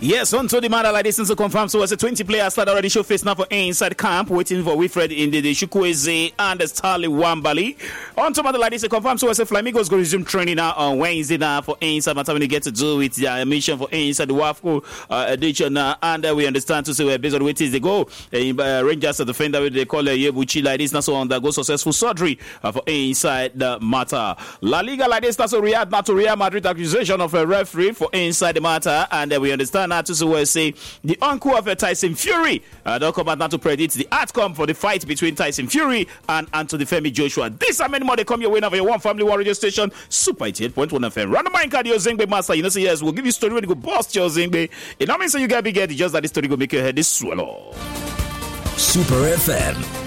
Yes, on to the matter like this, to confirm. So, as a 20 players start already show face now for inside camp, waiting for Wilfred Ndidi, Chukwueze, and Stanley Wambali. On to matter like this, to confirm. So, as a Flamingos go resume training now on Wednesday now for inside. Matter when they get to do with their mission for inside the WAFCO edition now, and we understand to say based on what is they go. Rangers defender with they call Yebuchi like this, now so undergo successful surgery for inside the matter. La Liga like this, that's a Real Madrid accusation of a referee for inside the matter, and we understand now to say the uncle of Tyson Fury don't come out now to predict the outcome for the fight between Tyson Fury and Anthony Femi Joshua. This and many more they come your way now for your One Family War radio station, Super 88.1 FM. Run the mind card your Zingbe master. You know, say yes, we'll give you story when you go bust your Zingbe. It don't mean so you get big head, just that the story go make your head this swallow. Super FM.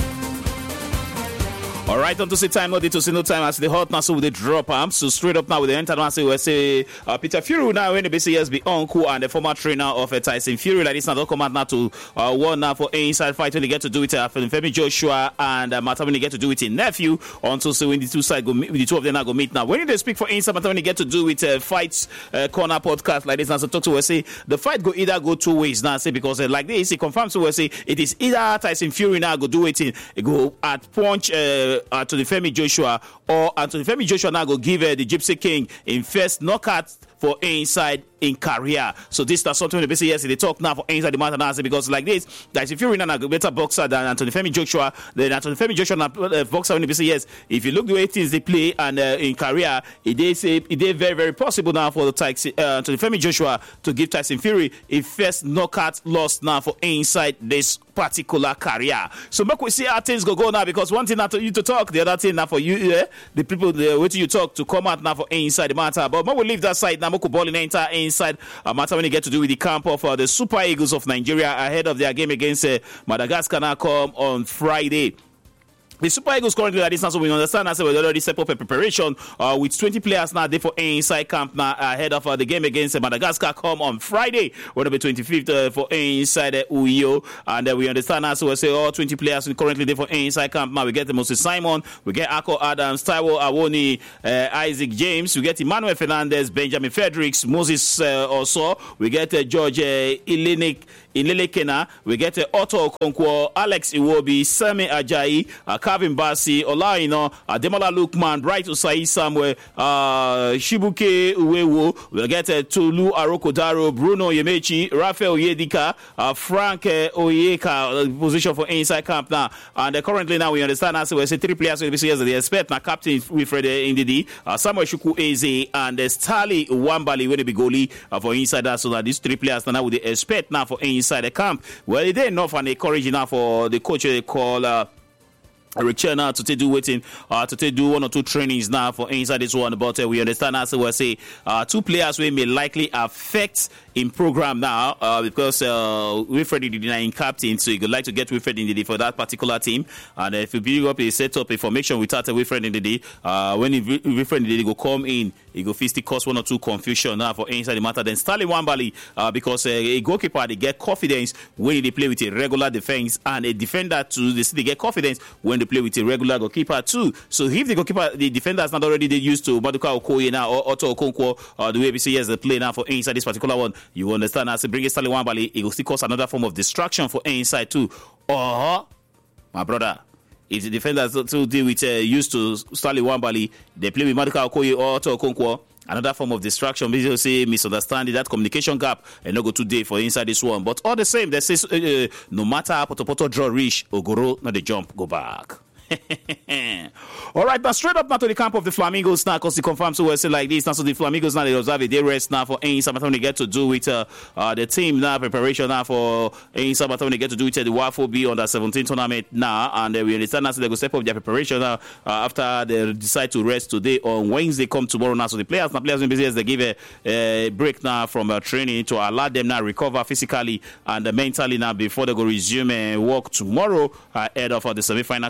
All right, on to say time, no day to say no time as the hot now, so with the drop arm. So straight up now with the international, say we say Peter Fury now when the BC has be uncle and the former trainer of Tyson Fury. Like this now, don't come out now to one now for inside fight when they get to do it Femi Joshua and Mata when they get to do it in nephew. On to say when the two side go meet, the two of them now go meet now. When they speak for inside, Mata when they get to do it fights corner podcast like this now, so talk to us say the fight go either go two ways now, say because like this he confirms to us say it is either Tyson Fury now go do it in go at punch. To the Femi Joshua, or to the Femi Joshua now go give the Gypsy King in first knockout for inside in career. So this is something they say yes, they talk now for inside the matter now because like this, that if you're in a better boxer than Anthony Femi Joshua, then Anthony Femi Joshua now boxer when they say yes, if you look the way things they play and in career, it is very very possible now for the Anthony Femi Joshua to give Tyson Fury a first knockout loss now for inside this particular career. So make we see how things go now because one thing now to you to talk, the other thing now for you, the people waiting you talk to come out now for inside the matter. But we'll leave that side now. Moko ball in enter inside matter when you get to do with the camp of the Super Eagles of Nigeria ahead of their game against Madagascar now come on Friday. The Super Eagles currently like this now, so we understand as we already set up a preparation with 20 players now there for inside camp now ahead of the game against Madagascar come on Friday, on the 25th for inside Uyo, and we understand as we say all 20 players currently there for inside camp now. We get the Moses Simon, we get Ako Adams, Taiwo Awoni, Isaac James, we get Emmanuel Fernandez, Benjamin Fredericks, Moses also, we get George Ilelekena, we get Otto Okonkwo, Alex Iwobi, Sami Ajayi, Kevin Bassi, Olaino, Demola Lukman, Bright Usai Samuel, Shibuke Uwewo, we'll get Tolu Arokodaro, Bruno Yemechi, Rafael Yedika, Frank Oyeka, position for inside camp now. And currently now we understand as we say 3 players will be serious. They expect now Captain Wilfred Ndidi, Samuel Chukwueze, and Stanley Wambali will be goalie for inside that. So that these 3 players now will they expect now for inside the camp. Well, it ain't enough and encouraging now for the coach they call Richard now to do waiting to do 1 or 2 trainings now for inside this one, but we understand as we say 2 players will may likely affect in program now because Wilfred Ndidi in captain, so you would like to get Wilfred Ndidi for that particular team, and if you build up a setup information without Wilfred Ndidi, when Wilfred Ndidi go come in, he go physically cause 1 or 2 confusion now for inside the matter. Then Stanley Wambali because a goalkeeper they get confidence when they play with a regular defense, and a defender too they get confidence when they play with a regular goalkeeper too. So if the defender is not already used to Maduka Okoye now or Otto Okonkwo, the way we see as they play now for inside this particular one, you understand as they bring Stanley Wambali, it will still cause another form of distraction for inside too. Or my brother, if the defenders to deal with used to Stanley Wambali, they play with Maduka Okoye or Otto Okonkwo, another form of distraction, basically say misunderstanding, that communication gap, and not go today for inside this one. But all the same, they say no matter how Poto draw reach, Ogoro, not the jump, go back. All right, but straight up now to the camp of the Flamingos now, because they confirm so we'll say like this now. So the Flamingos now they observe a day rest now for any Sabaton they get to do with the team now preparation now for any Sabaton they get to do with the WAFO B under 17 tournament now, and we understand now so they go step up their preparation now after they decide to rest today on Wednesday come tomorrow now. So the players in business they give a break now from training to allow them now recover physically and mentally now before they go resume work tomorrow ahead of the semi-final clash now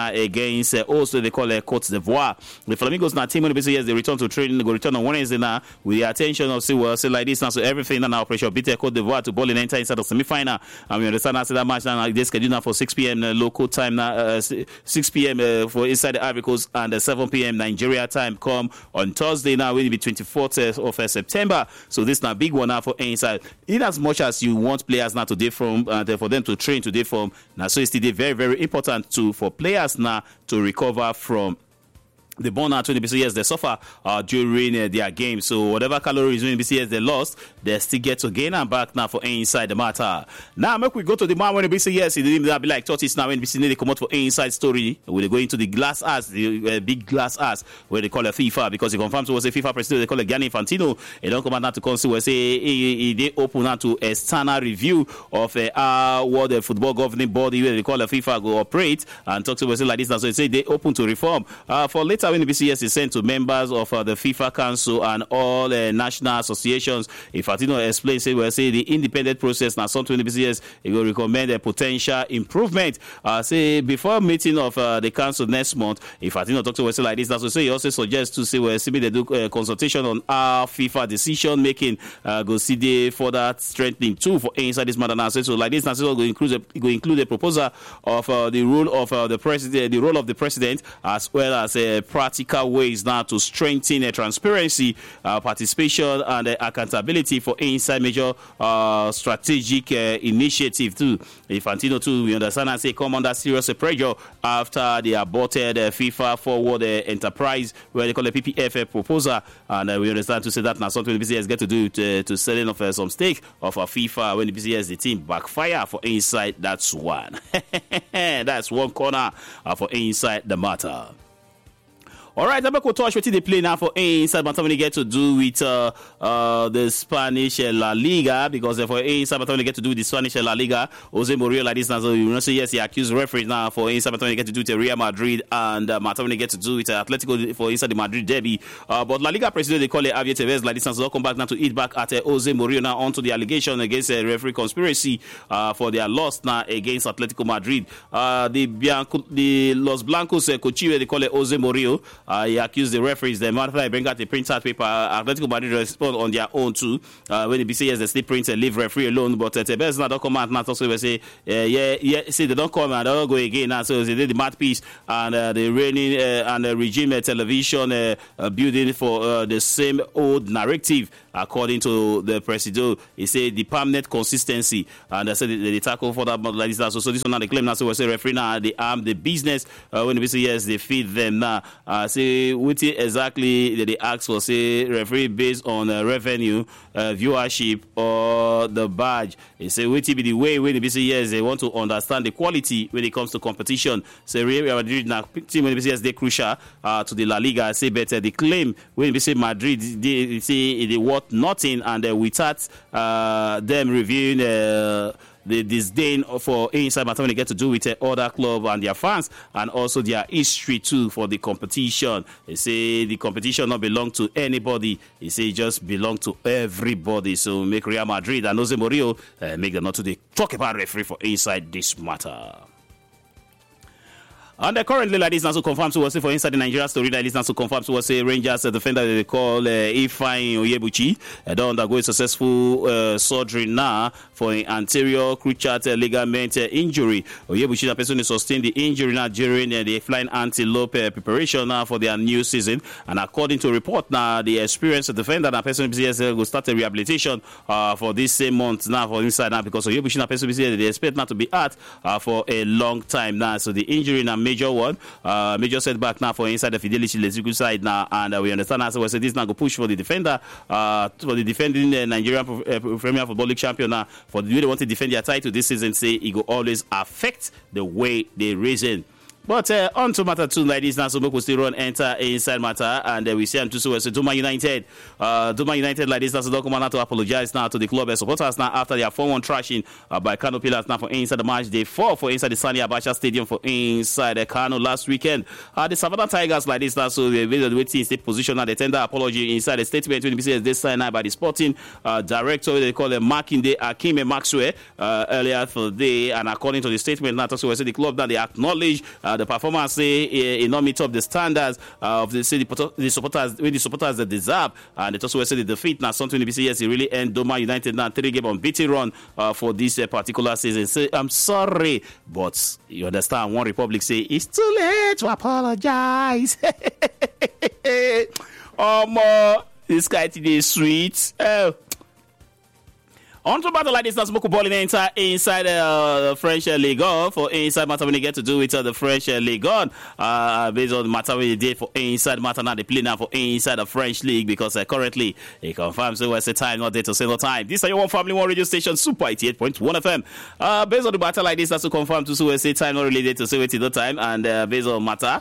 now against also they call Cote d'Ivoire. The Flamingos now team when they say yes, they return to training, they go return on Wednesday now with the attention of say like this now, so everything now Operation beat Cote d'Ivoire to ball in enter inside the semi-final. And we understand after that match now they scheduled now for 6 p.m. Local time now, 6 p.m. For inside the Ivory Coast, and 7 p.m. Nigeria time come on Thursday now will be 24th of September. So this now big one now for inside. In as much as you want players now to from for them to train today from now, so it's still very, very important for players now to recover from the burnout when the BCS they suffer during their game. So whatever calories when the BCS they lost, they still get to gain and back now for inside the matter. Now make we go to the man when the BCS it didn't be like tortoise now when the BCS they come out for inside story. We they go into the glass ass, the big glass ass where they call it FIFA, because he confirms was a FIFA president they call it Gianni Infantino. They don't come out now to consider say they open now to external review of what the football governing body where they call it FIFA go operate and talk to us like this now. So they say they open to reform for later when the BCS is sent to members of the FIFA Council and all national associations. Infantino explains, say the independent process now something the BCS it will recommend a potential improvement. Say before meeting of the council next month, Infantino talked to us like this. So he also suggests to say they do consultation on our FIFA decision making. Go see the further strengthening too for inside this matter now. So like this now, so go include a proposal of the role of the president, the role of the president, as well as practical ways now to strengthen transparency, participation, and accountability for inside major strategic initiative too. Infantino too, we understand and say come under serious pressure after the aborted FIFA forward enterprise where they call a PPF proposal, and we understand to say that now something the BCS get to do to selling of some stake of FIFA when the BCS the team backfire for inside. That's one. That's one corner for inside the matter. All right, I'm going to touch what they play now for inside, but I'm going to get to do with the Spanish La Liga, because for inside, but I'm going to get to do with the Spanish La Liga. Jose Mourinho like this now, so you know, say yes, he accused referees now for inside, but I'm going to get to do with Real Madrid, and I'm going to get to do with Atletico for inside the Madrid derby. But La Liga president, they call it Javier Tebas like this now, so they'll come back now to eat back at Jose Mourinho now onto the allegation against referee conspiracy for their loss now against Atletico Madrid. The Los Blancos Cochille, they call it Jose Mourinho. He accused the referees. Then after I bring out the printout paper, Atletico Madrid respond on their own too. When the BCS they still print and leave referee alone, but Tebes now don't come out now. Also say see they don't come and they don't go again now. So they did the mouthpiece and the reigning and the regime television building for the same old narrative. According to the president, he said the permanent consistency, and they said they tackle for that like this. So this one now they claim now. So we say referee now they arm the business when the BCS they feed them now. Say what exactly they ask for? Say referee based on revenue, viewership, or the badge. They say what be the way when the BCS they want to understand the quality when it comes to competition. Say Real Madrid now team when the BCS they crucial to the La Liga. Say better the claim when the BCS Madrid they say they worth nothing, and without them reviewing the disdain for inside matter when they get to do with other club and their fans, and also their history too for the competition. They say the competition not belong to anybody. They say it just belong to everybody. So make Real Madrid and Jose Mourinho make them not to talk about referee for inside this matter. And currently, like this, now to confirm to us for inside the Nigeria story, like this, now to confirm to us Rangers defender they call Ifeanyi Onyebuchi don't undergo a successful surgery now for an anterior cruciate ligament injury. Onyebuchi, the person who sustained the injury now during the Flying Antelope preparation now for their new season. And according to a report now, the experienced defender and person will start a rehabilitation for this same month now for inside now, because Onyebuchi and person they expect not to be out for a long time now. So the injury now major one, major setback now for inside the Fidelity Leziku side now, and we understand as well. So this now go push for the defender, for the defending Nigerian Premier Football League champion now, for the way they want to defend their title this season. Say it will always affect the way they reason. But on to matter two like this now, so we will still run enter inside matter, and we see them to so Duma United. Duma United like this now, so don't come out to apologize now to the club supporters now after their 4-1 trashing by Kano Pillars now for inside the match day 4 for inside the Sani Abacha Stadium for inside the Kano last weekend. The Savannah Tigers like this now, so they waiting in state position now. They tender apology inside the statement when the BCS they signed by the sporting director. They call him Makinde Akime Maxwell earlier today, and according to the statement now, so we say the club that they acknowledge the performance say not meet up the standards of the supporters that deserve, and it also say the defeat now something to be yes, it really end Doma United now 3-game unbeaten run for this particular season. Say I'm sorry, but you understand One Republic say it's too late to apologize. This guy today is sweet. On to battle like this, that's Moko Ball inside the French League On. For inside matter when you get to do with the French League On. Based on the matter when you did for inside matter now, they play now for inside the French League because currently it confirms so it's a time not there to say no time. This is your One Family One radio station, Super 88.1 FM. Based on the battle like this, that's to confirm to so it's a time not related to say it's no time, and based on matter.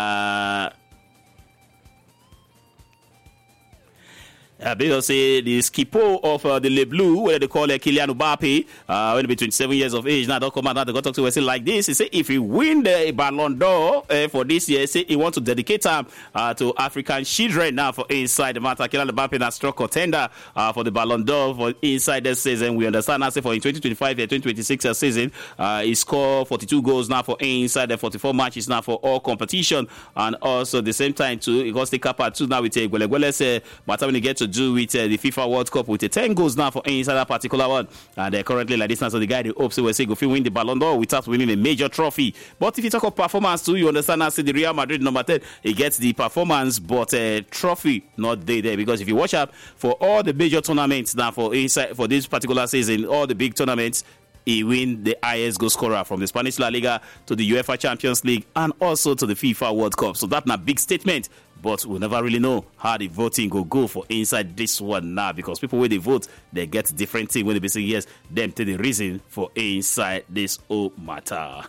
Because say the skipper of the Le Bleu, where they call Kylian Mbappe, when he be 27 years of age, now don't come out now they got to talk to us say like this. He say if he win the Ballon d'Or for this year, say he want to dedicate time to African children now for inside the matter. Kylian Mbappe now struck contender for the Ballon d'Or for inside this season. We understand now say for in 2025 and 2026 season, he scored 42 goals now for inside the 44 matches now for all competition, and also the same time too he got to take up at 2 now with Gwele say matter when he get to do with the FIFA World Cup with 10 goals now for inside that particular one, and currently like this now, so the guy they hope so we say go win the Ballon d'Or without winning a major trophy. But if you talk of performance too, you understand now say the Real Madrid number 10 he gets the performance, but trophy not there because if you watch up for all the major tournaments now for inside for this particular season, all the big tournaments, he win the highest goal scorer from the Spanish La Liga to the UEFA Champions League and also to the FIFA World Cup. So that's a big statement, but we'll never really know how the voting will go for inside this one now, because people when they vote, they get different thing when they be saying yes, them tell the reason for inside this whole matter.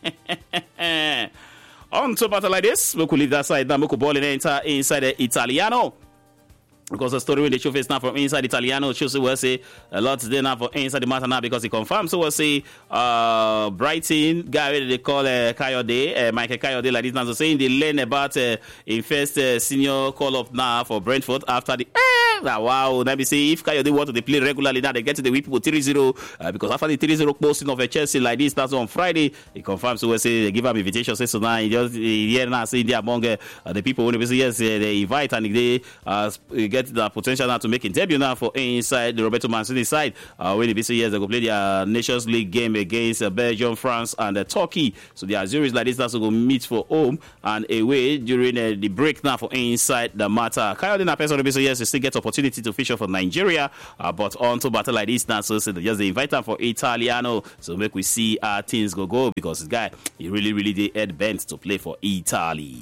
On to matter like this, we could leave that side now, we could ball in inside the Italiano. Because the story when they show face now from inside Italiano shows we'll say a lot today now for inside the matter now because he confirmed. So we'll say Brighton guy they call Kayode, Michael Kayode like this now. So saying they learn about in first senior call up now for Brentford after the wow. Let me say if Kayode want to play regularly now they get to the win people 3-0 because after the 3-0 posting of a Chelsea like this that's on Friday he confirmed. So we'll say they give him invitation. So now he just here now saying they among the people when they say yes they invite and they get the potential now to make a debut now for inside the Roberto Mancini side. When the BC years they go play their Nations League game against Belgium, France, and Turkey. So the Azuris like this also go meet for home and away during the break now for inside the matter. Kayode na person BC years still get opportunity to feature for Nigeria, but on to battle like this now. So they just invite them for Italiano. So make we see how things go because this guy he really did head bent to play for Italy.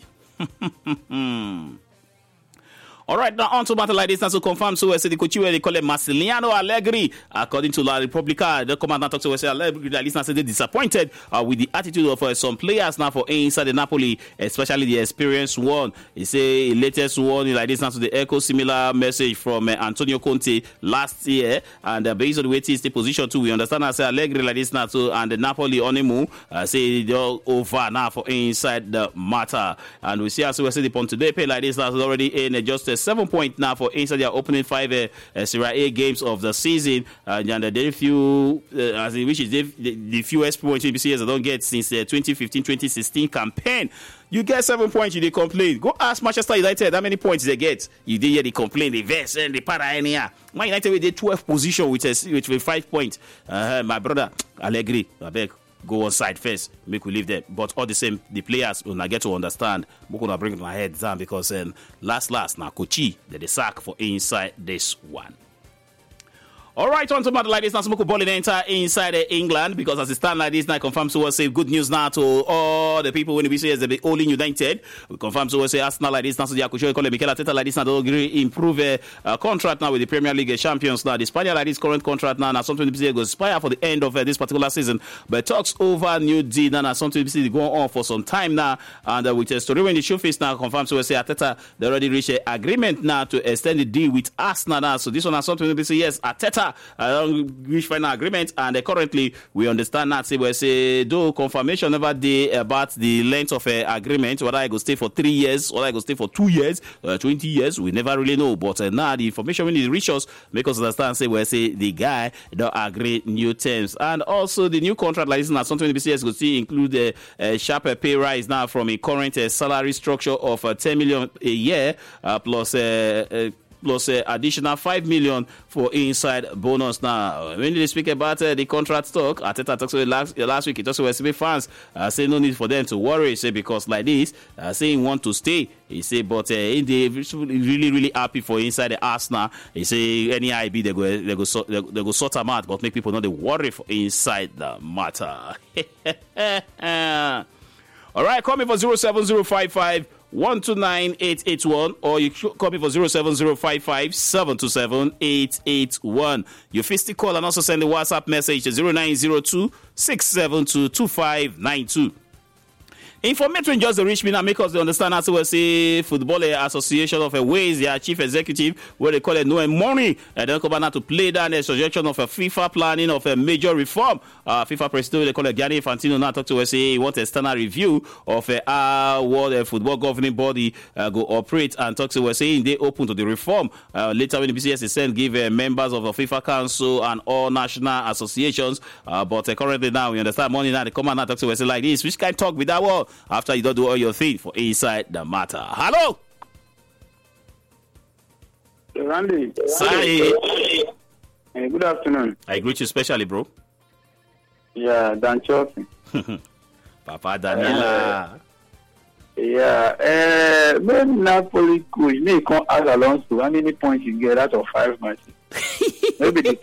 All right, now on to battle like this, and so confirm so the coach they call it Massimiliano Allegri. According to La Repubblica, the commander talks to Allegri like this, and said they disappointed with the attitude of some players now for inside the Napoli, especially the experienced one. He say latest one like this, now to the echo similar message from Antonio Conte last year, and based on the way it is the position too, we understand. I say Allegri like this now to and the Napoli on him say they're over now for inside the matter, and we see as we say the Pontevedra like this now already in just 7 points now for inside their opening 5 Serie A games of the season, and the few which is the fewest points BCS I don't get since 2015-2016 campaign. You get 7 points, you did complain. Go ask Manchester United how many points they get. You did hear the complain, the verse and the para anyhow. Man United with the 12th position with 5 points. My brother Allegri, I beg. Go on side first, make we leave them. But all the same, the players will not get to understand. We're going to bring my head down because last, now, Kochi, they sack for inside this one. All right, on to matter like this now, Smoko ball inside England because as it stand like this now, confirm so we'll say good news now to all the people when we say they be all in United. We confirm so we'll say Arsenal like this now, so they are call Mikel Arteta like this now to improve contract now with the Premier League champions now. The Spaniard like this current contract now something to go expire for the end of this particular season. But talks over new deal now something to go on for some time now, and with a story when the show face now confirm so we'll say Arteta they already reached an agreement now to extend the deal with Arsenal now. So this one is something to say yes Arteta Mata. Don't reach final agreement, and currently we understand that say though confirmation never dey about the length of agreement, whether I go stay for 3 years, whether I go stay for 2 years, 20 years, we never really know. But now the information when it reach us make us understand say the guy don't agree new terms, and also the new contract like this now something the BCS go see include a sharper pay rise now from a current salary structure of 10 million a year plus additional 5 million for inside bonus. Now, when they speak about the contract talk, Arteta talks last week, it also was fans say no need for them to worry, say because like this, saying want to stay. He say, but they really happy for inside the Arsenal. He say any IB they go sort them out, but make people not they worry for inside the matter. All right, call me for 07055 129-881, or you call me for 07055 727 881. You still call and also send a WhatsApp message to 0902 672 2592. Information just reach me now make us understand as well say Football Association of Wales, their chief executive, where they call it Noel Money, and then come out to play down the suggestion of a FIFA planning of a major reform. FIFA president, they call it Gianni Infantino, now talk to us say he wants external review of what a football governing body go operate, and talk to us saying they open to the reform. Later when the BCS is sent, give members of the FIFA Council and all national associations, but currently now we understand money now they come out now talk to us like this. Which kind talk with that word? After you don't do all your thing for inside the matter. Hello? Randy. Sorry. Hey, good afternoon. I greet you specially, bro. Yeah, Dan Chelsea. Papa Daniela. Maybe Napoli coach, maybe come ask Alonso how many points you get out of 5 matches. Maybe the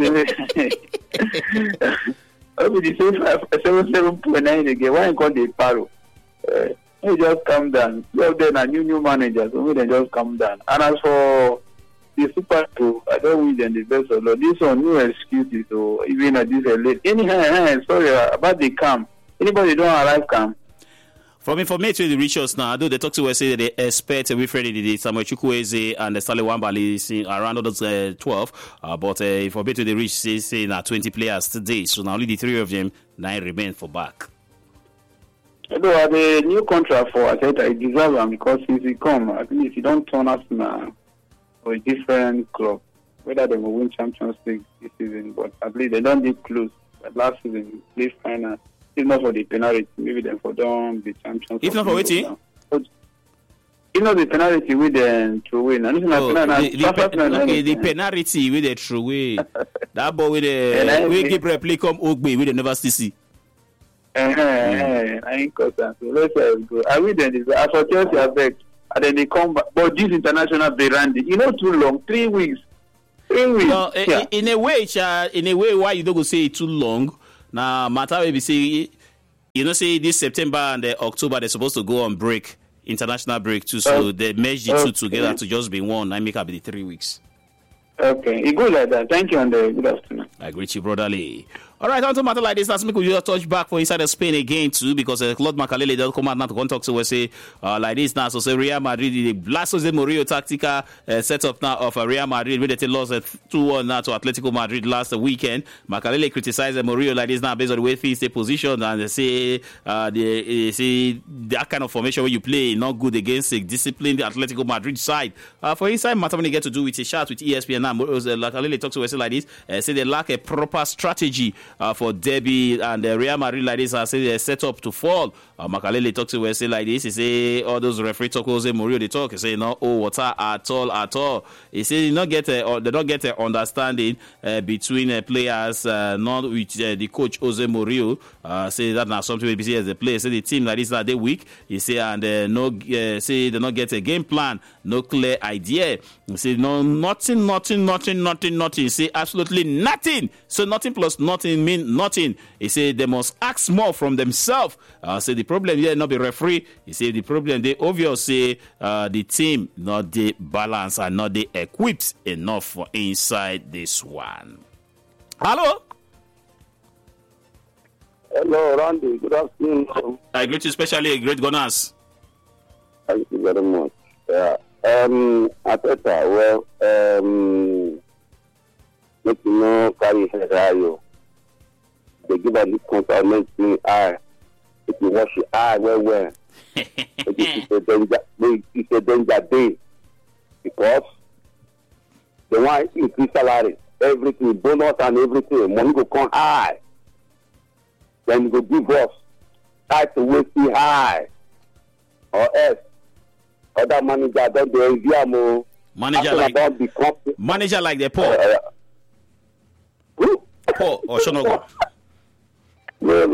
same 7.9 again. Why you call the paro? They just calm down. Well, then a new manager, so they just calm down. And as for the Super Bowl, I don't wish them the best of luck. This one, no excuses. So even at this late. Anyhow, sorry about the camp. Anybody don't arrive camp? From information the reach us now, though they talk to us say they expect Wilfred Ndidi, Samuel Chukwueze and Stanley Wambali around those 12. But information the reach say now 20 players today, so now only the 3 of them 9 remain for back. Although the new contract for Arteta, I deserve them because since he come, at least he don't turn us now for a different club. Whether they will win Champions League this season, but at least they don't get close. But last season, they final. If not for the penalty, maybe then for them the Champions. If not for waiting. If not the penalty with them to win. The penalty with the true way. That boy with the we keep replicum Ogbe with the never see. I ain't got that. So let's go. I will then as for Chelsea and then they come back. But this international Berandi, too long, 3 weeks. 3 weeks. No, in a way, why you don't go say it too long? Now, matter maybe say, say this September and October they're supposed to go on break, international break too. So they merge the two together to just be one. I make up the 3 weeks. Okay, it goes like that. Thank you and good afternoon. I greet you, brotherly. All right, on to matter like this, let's make a touch back for inside of Spain again too, because Claude Makalele doesn't come out now to contact to us say like this now. So say Real Madrid, the blast Jose Mourinho tactical setup now of Real Madrid, where they lost 2-1 now to Atletico Madrid last weekend. Makalele criticized Mourinho like this now based on the way things stay positioned, and they say they say that kind of formation where you play not good against a disciplined Atletico Madrid side. For inside matter when they get to do with a chat with ESPN now, Makalele talks to us like this, say they lack a proper strategy for Derby, and Real Madrid like this, I say they're set up to fall. Makalele talks to us say like this, he say all those referee talk, Jose Mourinho they talk, he say no water at all. He say they don't get a understanding between players, not with the coach Jose Mourinho. Say that now something we see as a player. Say the team like this that they weak. He say and say they not get a game plan, no clear idea. He say no nothing. He say absolutely nothing. So nothing plus nothing mean nothing. He say they must ask more from themselves. Say the problem here not be referee. He say the problem they obvious say the team not the balance and not the equipped enough for inside this one. Hello, Randy. Good afternoon. I greet you, especially great Gunners. Thank you very much. Yeah. Arteta, make you no carry head high. They give a little consignment thing eye. If you wash your eye well, it's a danger day because they want to increase salary, everything, bonus and everything. Money go come high. Then you go give us try to wait high. Or else other manager don't do review more. Manager like the Paul. Paul or Shonogo. No.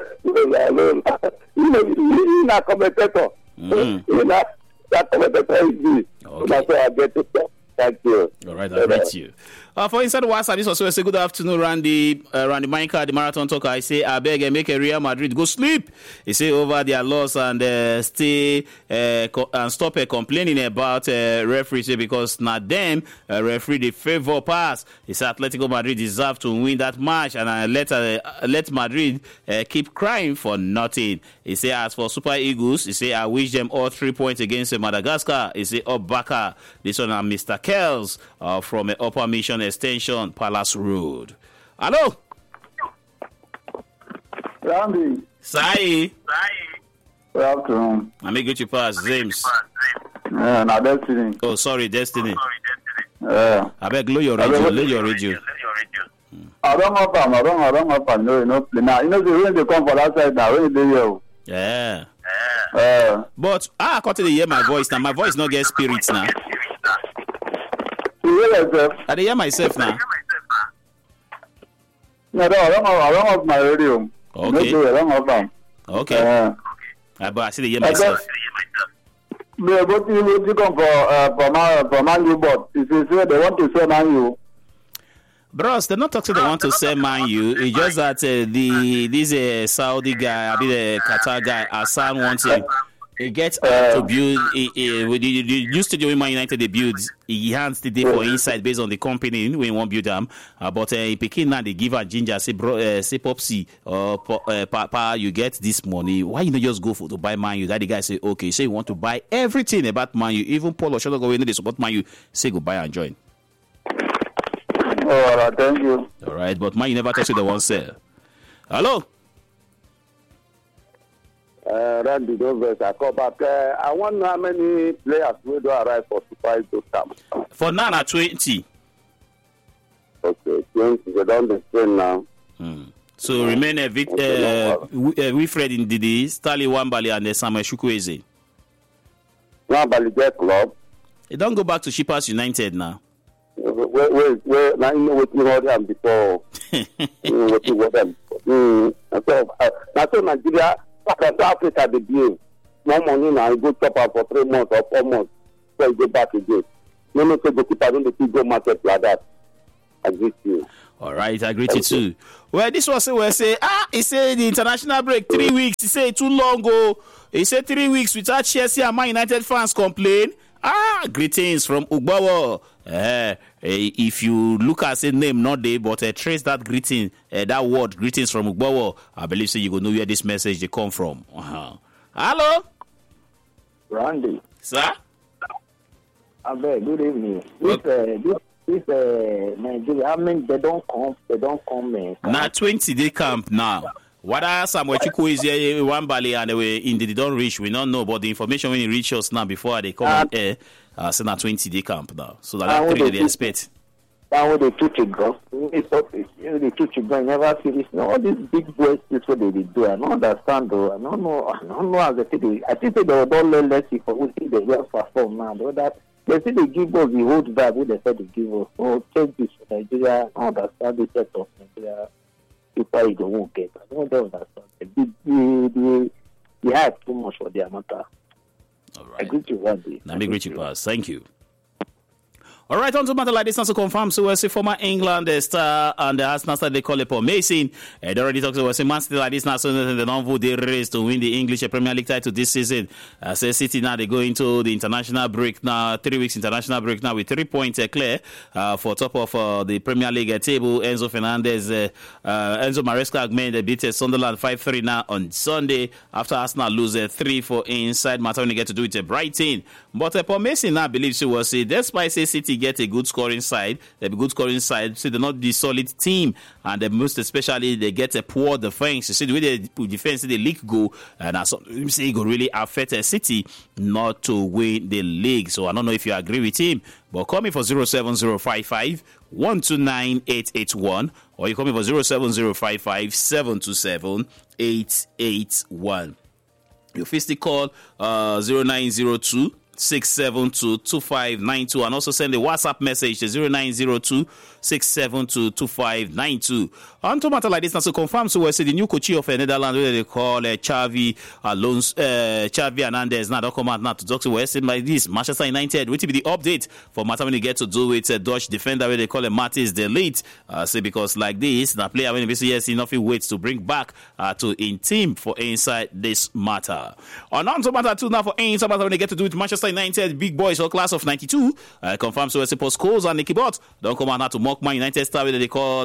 You're not commentator. You're not commentator. That's why I get to talk. Thank you. All right, I read you. For Inside WhatsApp, this also say good afternoon, Randy Micah, the marathon talker. I say, I beg and make a Real Madrid go sleep. He say over their loss and stay and stop complaining about referees because not them referee the favor pass. He say Atletico Madrid deserve to win that match and let Madrid keep crying for nothing. He say as for Super Eagles, he say I wish them all 3 points against Madagascar. He say Obaka, this one and Mr. Kells from Upper Mission Extension, Palace Road. Hello? Randy. Sai. Good afternoon. I may get you past, James. Now Destiny. Oh, sorry, Destiny. I beg, lower your radio. I don't have fun. No, play. Now, you know, when they come for that side now, when they here. Yeah. But I got to hear my voice now. My voice not get spirits now. You hear yourself? I hear myself now. No, I don't have my radio. Okay. No, I don't have them. Okay. But I see the hear myself. They go to come for Man U, but if you say they want to sell Man U. Bros, they're not talking they want to sell Man U. It's just that this Saudi guy, I mean the Qatar guy, Hassan wants him. He gets to build with the new studio in Man United. They build. He hands the day for inside based on the company when he won't build them. But in Peking now they give a ginger say Popsy or Papa, you get this money. Why you not just go for to buy Man U? That the guy say okay, say you want to buy everything about Man U, even Paul or Shoto go when they support Man U. Say goodbye and join. All right, thank you. All right, but Man U never touch you the one sell. Hello. Randy Doves, I call back. I wonder how many players will do arrive for Super Eagles camp. For now, at 20. Okay, 20. They don't explain now. So remain Wilfred Ndidi, Stanley Wambali, and Samuel Chukwueze. Wambali get club. They don't go back to Shippers United now. Wait. Now you know what you heard them before. So Nigeria. South Africa, they behave. No money now, you go chop out for 3 months or 4 months, so you go back again. No, say goalkeeper don't go market like that. I agree to you. All right, I agree to you too. Well, this was where say, he said the international break 3 weeks. He said too long ago. He said 3 weeks without Chelsea and Man United fans complain. Greetings from Ugbawo. If you look at the name, not there, but trace that greeting, that word, greetings from Ugbawo, I believe so you go know where this message they come from. Hello? Randy. Sir? Good evening. This Nigeria, I mean, they don't come. Now 20-day camp now. Whether Samuel Chukwueze, Wambali, and they don't reach, we don't know. But the information when it reach us now before they come on air, so now 20-day camp now. So that's 3 they expect. Now when they teach it, go. They teach it, go. Never see this. All these big boys, this what they do. I don't understand though. I don't know how they do. I think they don't learn less if we see the well perform now. But that they say they give us the old vibe what they said they give us. So take this for Nigeria. I don't understand the set of Nigeria. People they won't get. I don't understand. They have too much for their matter. All right. I agree to one day. Let me greet you, pass. Thank you. All right, on to matter like this, to confirm. So we'll see former England star and the Arsenal star they call it Paul Mason. They already talked about Man City like this now, so they don't vote the race to win the English Premier League title this season. So City now they go into the international break now, 3 weeks international break now with 3 points clear for top of the Premier League table. Enzo Maresca they beat Sunderland 5-3 now on Sunday after Arsenal lose 3-4 inside. Matter when they get to do it Brighton. But Paul Mason now believes he was despite City City get a good scoring side. They're a good scoring side. So they're not the solid team. And most especially, they get a poor defense. You see the way they defense the league go, and that's something say go really affect City not to win the league. So I don't know if you agree with him, but call me for 07055 129 881, or you call me for 07055 727 881. You first call 0902 672-2592, and also send a WhatsApp message to 0902-672-2592. On to matter like this, now to confirm, so we say the new coach of Netherlands, where they call Xavi Alonso, Xavi Hernandez, now don't come out now to talk to us like this. Manchester United, which will be the update for matter when they get to do with Dutch defender, where they call Matthijs de Ligt. Say because like this, the player when they say yes, enough waits to bring back to in team for inside this matter. On to matter two now for inside matter when they get to do with Manchester United, big boys or class of 92. Confirms so post calls and Nicky Bot don't come out now to mock Man United star where they call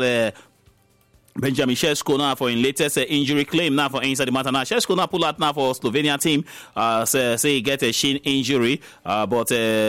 Benjamin Šeško now for in latest injury claim now for inside the matter. Now Šeško now pull out now for Slovenia team. Say he get a shin injury, but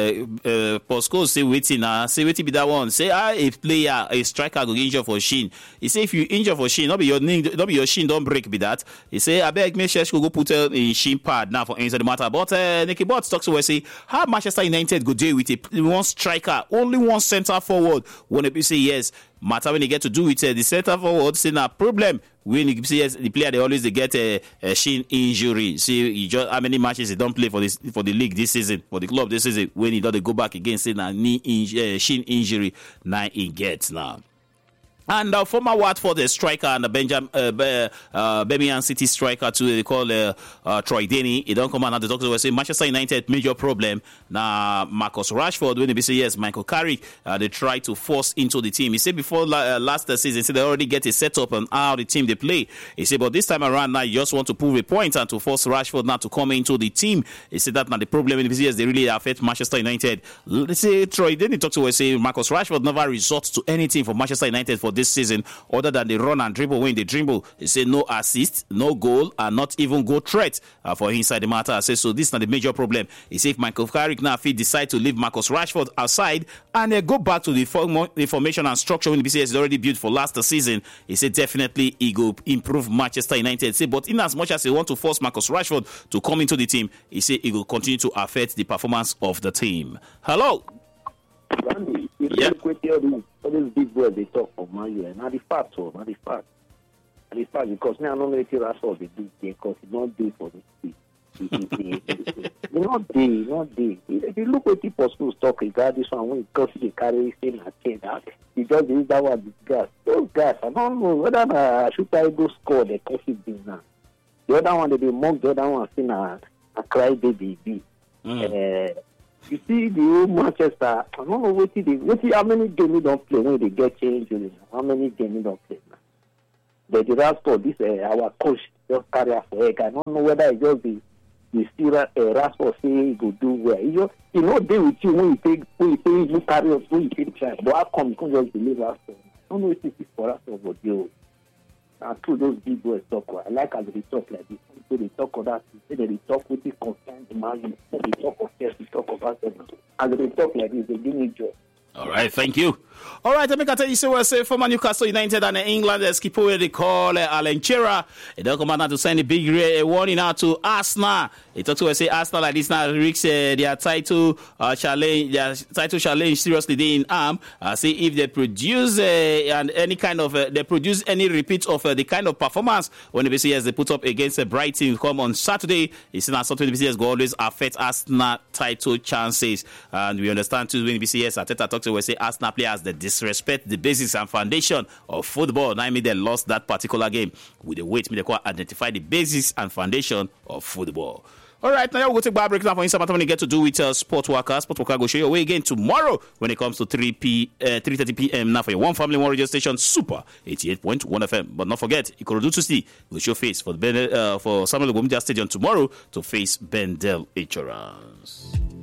Postco say waiting now. Say waiting be that one. Say a player, a striker go injure for shin. He say if you injure for shin, not be your shin don't break be that. He say I beg me Šeško go put in shin pad now for inside the matter. But Nicky Bot talks to say how Manchester United go deal with one striker, only one centre forward. When they say yes. Matter when they get to do with the centre forward, see a problem when you see the player they always they get a shin injury. See you just how many matches they don't play for the league this season, for the club this season, when he don't they go back again, say shin injury now he gets now. And former Watford striker and the Birmingham City striker too, they call Troy Deeney. He don't come out now. The doctor will say Manchester United major problem. Now Marcus Rashford when they say yes, Michael Carrick they try to force into the team. He said before last season, he said they already get a setup on how the team they play. He said but this time around now you just want to prove a point and to force Rashford now to come into the team. He said that now the problem in the yes they really affect Manchester United. Let's say Troy Deeney talk to us say Marcus Rashford never resort to anything for Manchester United for this season other than the run and dribble. When they dribble, he say no assist, no goal, and not even goal threat for inside the matter. I say so this is not the major problem. He say if Michael Carrick now if he decide to leave Marcus Rashford outside and go back to the formation and structure when the BCS is already built for last season, he said definitely he go improve Manchester United. Say but in as much as they want to force Marcus Rashford to come into the team, he say he will continue to affect the performance of the team. Hello. Randy, all these big boys they talk for Man U, and not the fact, not the fact. And the fact because now I don't know if that's all they do because it's not day for the speed. Not day. If you look at people schools talk regarding this one, when it comes to the carry thing at that, you just use that one with gas. Those guys, I don't know whether I should try to score the coffee bean now. The other one they mock the other one saying a cry baby. You see the old Manchester, I don't know what how many games they don't play when they get changed. How many games they don't play now? But the Rashford, this our coach just carry us for egg. I don't know whether it just the still Rashford say he go do well. He not deal with you when you carry us when you take time. But how come you can't just believe Rashford? I don't know if this is for Rashford, but you. And through those big boys talk, I like as they talk like this. So they talk of that, they talk with the concern, the man, they talk of yes, they talk about them. As they talk like this, they give me joy. All right, thank you. All right, let me tell you, so we'll say former Newcastle United and England skipper they call Alan Shearer. They don't come out to send a big warning out to Arsenal. They talk to us say Arsenal like this now risks their title challenge seriously. They in arm. See if they produce and any kind of they produce any repeat of the kind of performance when the BCS they put up against Brighton come on Saturday. It's not something the BCS go always affect Arsenal title chances, and we understand too when the BCS Arteta talk to us say Arsenal players that disrespect the basics and foundation of football. Now I mean they lost that particular game. With the weight, they identify the basics and foundation of football. All right, now we'll go take a break now for Instagram when we get to do with Sport Worker. Sport Worker will show you away again tomorrow when it comes to 3:30 p.m. now for your One Family One radio station, Super 88.1 FM. But not forget, Ikorodu Tuesday will show face for Samuel Ogwumija Stadium tomorrow to face Bendel Insurance.